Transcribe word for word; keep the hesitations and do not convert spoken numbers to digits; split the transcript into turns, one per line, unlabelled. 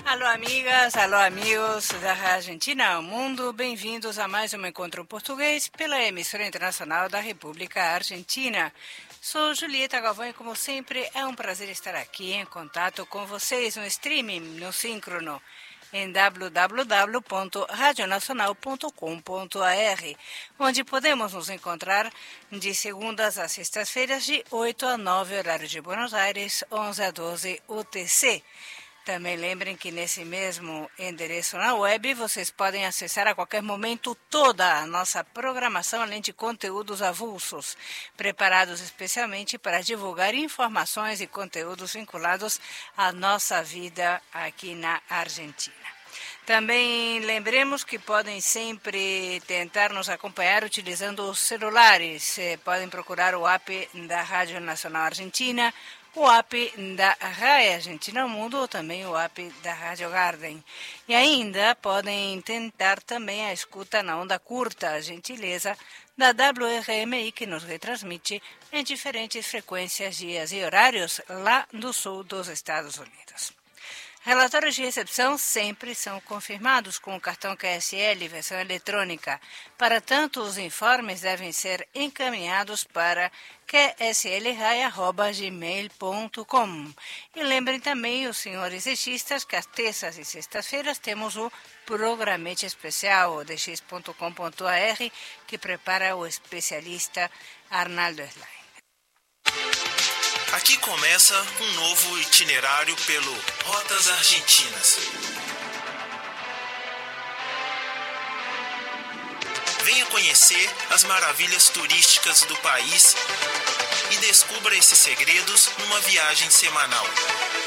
Alô, amigas, alô, amigos da Argentina ao Mundo, bem-vindos a mais um Encontro Português pela emissora internacional da República Argentina. Sou Julieta Galvão e, como sempre, é um prazer estar aqui em contato com vocês no streaming, no síncrono, em w w w ponto radio nacional ponto com ponto a r, onde podemos nos encontrar de segundas a sextas-feiras, de oito a nove, horário de Buenos Aires, onze a doze U T C. Também lembrem que nesse mesmo endereço na web vocês podem acessar a qualquer momento toda a nossa programação, além de conteúdos avulsos, preparados especialmente para divulgar informações e conteúdos vinculados à nossa vida aqui na Argentina. Também lembremos que podem sempre tentar nos acompanhar utilizando os celulares. Podem procurar o app da Rádio Nacional Argentina, o app da Rai Argentina ao Mundo ou também o app da Rádio Garden. E ainda podem tentar também a escuta na onda curta, a gentileza da W R M I, que nos retransmite em diferentes frequências, dias e horários lá do sul dos Estados Unidos. Relatórios de recepção sempre são confirmados com o cartão Q S L, versão eletrônica. Para tanto, os informes devem ser encaminhados para q s l rai arroba gmail ponto com. E lembrem também, os senhores existas, que às terças e sextas-feiras temos o Programete Especial, o d x ponto com ponto a r, que prepara o especialista Arnaldo Slay.
Aqui começa um novo itinerário pelo Rotas Argentinas. Venha conhecer as maravilhas turísticas do país e descubra esses segredos numa viagem semanal.